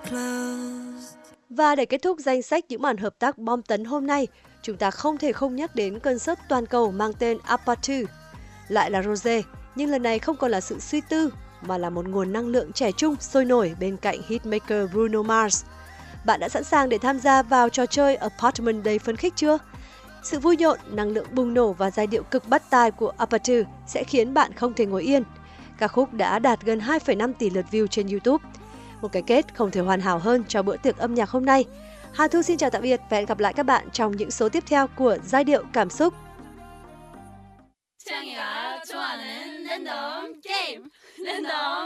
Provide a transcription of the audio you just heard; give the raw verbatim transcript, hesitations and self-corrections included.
Và để kết thúc danh sách những màn hợp tác bom tấn hôm nay, chúng ta không thể không nhắc đến concert toàn cầu mang tên Aperture. Lại là Rosé, nhưng lần này không còn là sự suy tư, mà là một nguồn năng lượng trẻ trung sôi nổi bên cạnh hitmaker Bruno Mars. Bạn đã sẵn sàng để tham gia vào trò chơi Apartment đầy phấn khích chưa? Sự vui nhộn, năng lượng bùng nổ và giai điệu cực bắt tai của Aperture sẽ khiến bạn không thể ngồi yên. Ca khúc đã đạt gần hai phẩy năm tỷ lượt view trên YouTube. Một cái kết không thể hoàn hảo hơn cho bữa tiệc âm nhạc hôm nay. Hà Thu xin chào tạm biệt và hẹn gặp lại các bạn trong những số tiếp theo của Giai điệu cảm xúc. 취향이가 좋아하는 랜덤 게임 랜덤